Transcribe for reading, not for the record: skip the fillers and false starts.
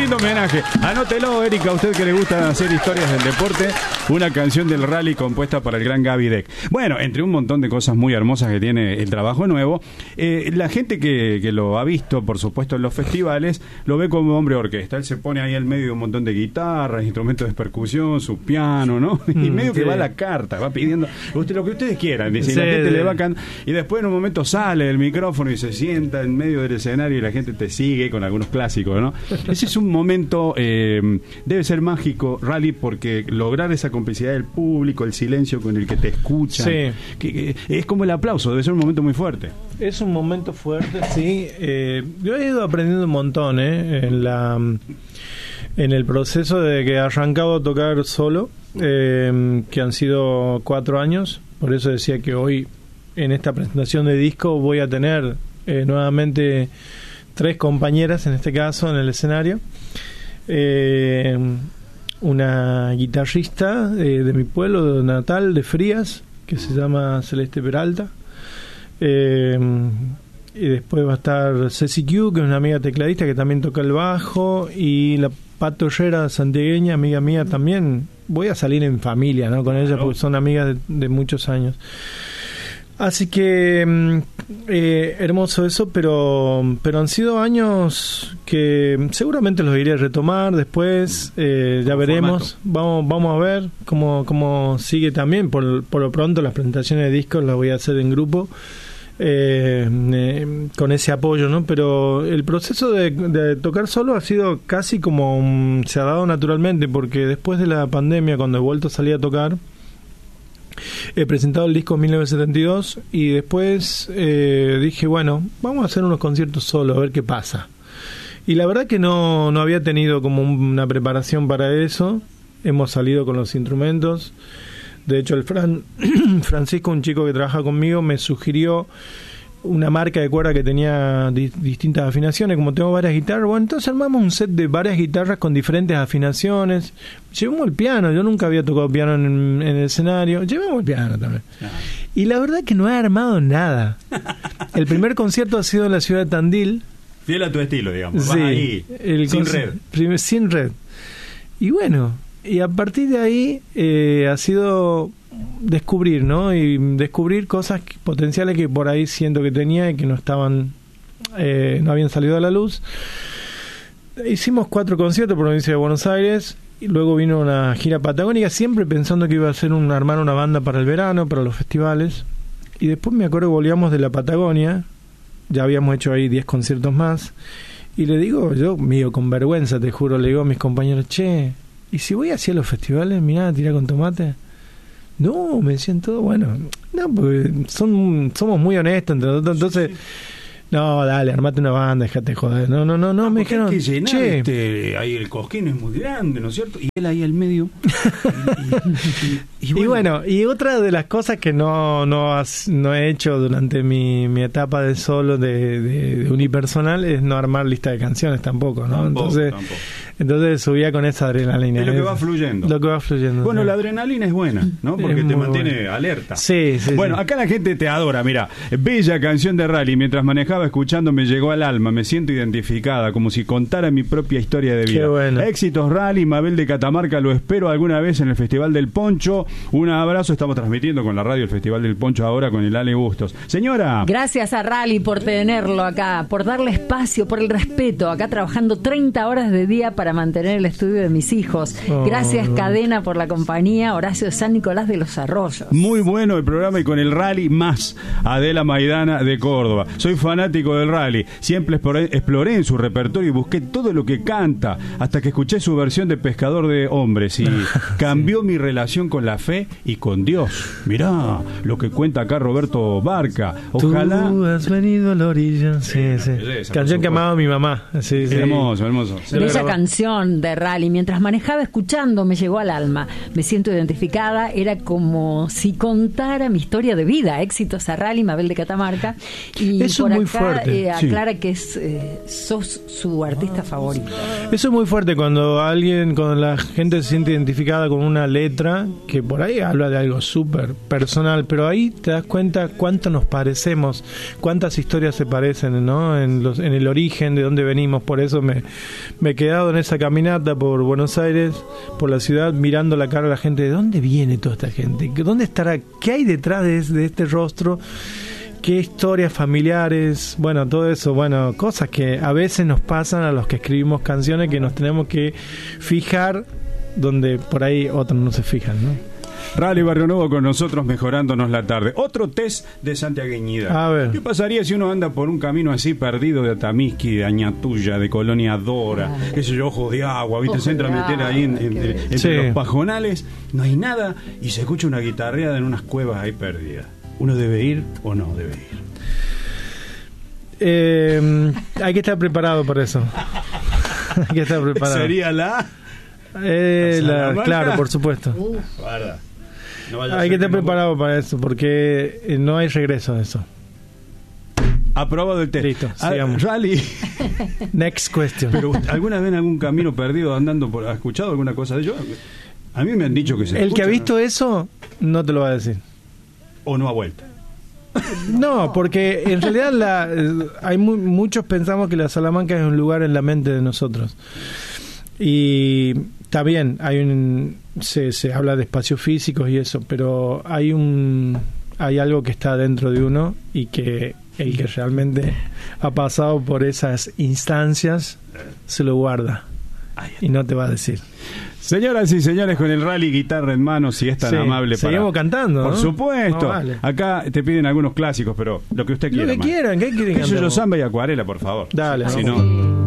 lindo homenaje. Anótelo, Erika, a usted que le gusta hacer historias del deporte, una canción del rally compuesta para el gran Gaby Deck. Bueno, entre un montón de cosas muy hermosas que tiene el trabajo nuevo, la gente que lo ha visto, por supuesto, en los festivales, lo ve como hombre orquesta. Él se pone ahí en medio de un montón de guitarras, instrumentos de percusión, su piano, ¿no? Y medio que va a la carta, va pidiendo lo que ustedes quieran. Dice, la gente le va y después en un momento sale del micrófono y se sienta en medio del escenario y la gente te sigue con algunos clásicos, ¿no? Ese es un momento, debe ser mágico, Rally, porque lograr esa complicidad del público, el silencio con el que te escuchan, que es como el aplauso, debe ser un momento muy fuerte. Es un momento fuerte, sí. Yo he ido aprendiendo un montón, en el proceso de que he arrancado a tocar solo, que han sido 4 años. Por eso decía que hoy, en esta presentación de disco, voy a tener nuevamente 3 compañeras, en este caso, en el escenario. Una guitarrista de mi pueblo natal, de Frías, que se llama Celeste Peralta. Y después va a estar Ceci Q, que es una amiga tecladista que también toca el bajo, y la Pato Herrera santiagueña, amiga mía también. Voy a salir en familia, ¿no? Con ella, porque son amigas de muchos años. Así que hermoso eso, pero han sido años que seguramente los iré a retomar después. Ya veremos. Vamos a ver cómo sigue también. Por lo pronto las presentaciones de discos las voy a hacer en grupo, con ese apoyo, ¿no? Pero el proceso de tocar solo ha sido casi como se ha dado naturalmente, porque después de la pandemia, cuando he vuelto a salir a tocar, he presentado el disco en 1972 y después dije, bueno, vamos a hacer unos conciertos solo, a ver qué pasa. Y la verdad que no había tenido como una preparación para eso. Hemos salido con los instrumentos. De hecho, el Francisco, un chico que trabaja conmigo, me sugirió una marca de cuerda que tenía distintas afinaciones. Como tengo varias guitarras, bueno, entonces armamos un set de varias guitarras con diferentes afinaciones. Llevamos el piano, yo nunca había tocado piano en el escenario. Llevamos el piano también. Y la verdad que no he armado nada. El primer concierto ha sido en la ciudad de Tandil. Fiel a tu estilo, digamos. Sí, ahí, sin red. Sin red. Y bueno, y a partir de ahí ha sido descubrir, ¿no? Y descubrir cosas potenciales que por ahí siento que tenía y que no estaban, no habían salido a la luz. Hicimos 4 conciertos por la provincia de Buenos Aires y luego vino una gira patagónica, siempre pensando que iba a ser armar una banda para el verano, para los festivales. Y después me acuerdo que volvíamos de la Patagonia, ya habíamos hecho ahí 10 conciertos más, y le digo, yo medio con vergüenza, te juro, le digo a mis compañeros, che, ¿y si voy hacia los festivales, mirá, a tirar con tomate? No, me decían todo, bueno, no, porque somos muy honestos entre nosotros, entonces, no, dale, armate una banda, déjate joder. No, me dijeron, hay que llenar, che, ahí el cosquín es muy grande, ¿no es cierto? Y él ahí al medio. y bueno, y otra de las cosas que no he hecho durante mi etapa de solo, de unipersonal, es no armar lista de canciones tampoco, ¿no? Entonces subía con esa adrenalina. Es lo que va fluyendo. Bueno, la adrenalina es buena, ¿no? Porque te mantiene alerta. Sí. Bueno, acá la gente te adora, mira. Bella canción de Rally. Mientras manejaba escuchando me llegó al alma. Me siento identificada, como si contara mi propia historia de vida. Qué bueno. Éxitos Rally, Mabel de Catamarca. Lo espero alguna vez en el Festival del Poncho. Un abrazo. Estamos transmitiendo con la radio el Festival del Poncho ahora con el Ale Bustos. Señora. Gracias a Rally por tenerlo acá, por darle espacio, por el respeto. Acá trabajando 30 horas de día para mantener el estudio de mis hijos. Gracias Cadena por la compañía. Horacio de San Nicolás de los Arroyos. Muy bueno el programa y con el Rally más. Adela Maidana de Córdoba. Soy fanático del Rally. Siempre exploré en su repertorio y busqué todo lo que canta hasta que escuché su versión de Pescador de Hombres y cambió mi relación con la fe y con Dios. Mirá lo que cuenta acá Roberto Barca. Ojalá. Tú has venido a la orilla. Sí. Canción que amaba mi mamá. Sí. Hermoso. Esa canción de Rally, mientras manejaba escuchando, me llegó al alma. Me siento identificada, era como si contara mi historia de vida. Éxitos a Rally, Mabel de Catamarca. Y eso por es muy acá fuerte. aclara que sos su artista favorito. Eso es muy fuerte cuando la gente se siente identificada con una letra que por ahí habla de algo súper personal, pero ahí te das cuenta cuánto nos parecemos, cuántas historias se parecen, ¿no? En el origen, de dónde venimos. Por eso me he quedado en esa caminata por Buenos Aires, por la ciudad, mirando la cara a la gente, ¿de dónde viene toda esta gente? ¿Dónde estará? ¿Qué hay detrás de este rostro? ¿Qué historias familiares? Bueno, todo eso, bueno, cosas que a veces nos pasan a los que escribimos canciones, que nos tenemos que fijar donde por ahí otros no se fijan, ¿no? Rally Barrio Nuevo con nosotros, mejorándonos la tarde. Otro test de santiagueñidad. A ver. ¿Qué pasaría si uno anda por un camino así perdido de Atamisqui, de Añatuya, de Colonia Dora, qué sé yo, Ojos de Agua, ¿viste? Se entra a meter ahí entre Sí. los pajonales, no hay nada y se escucha una guitarreada en unas cuevas ahí perdidas. ¿Uno debe ir o no debe ir? Hay que estar preparado para eso. Hay que estar preparado. ¿Sería la claro, por supuesto. Guarda. No vaya a Hay ser que estar no- preparado para eso, porque no hay regreso de eso. Aprobado el test. Listo, sigamos. Rally. Next question. Pero ¿alguna vez en algún camino perdido andando por... ¿Ha escuchado alguna cosa de ello? A mí me han dicho que se El escucha, que ha visto eso no te lo va a decir. o no ha vuelto. No, porque en realidad hay muchos pensamos que la Salamanca es un lugar en la mente de nosotros. Y está bien, se habla de espacios físicos y eso, pero hay algo que está dentro de uno y que el que realmente ha pasado por esas instancias se lo guarda y no te va a decir. Señoras y señores, con el Rally guitarra en mano, si es tan Sí, amable para... seguimos cantando, Por ¿no? supuesto. No, vale. Acá te piden algunos clásicos, pero lo que usted quiera. Lo que man. quieran, ¿qué quieren Qué sé yo, cantar? samba y acuarela, por favor. Dale, Si vamos. no...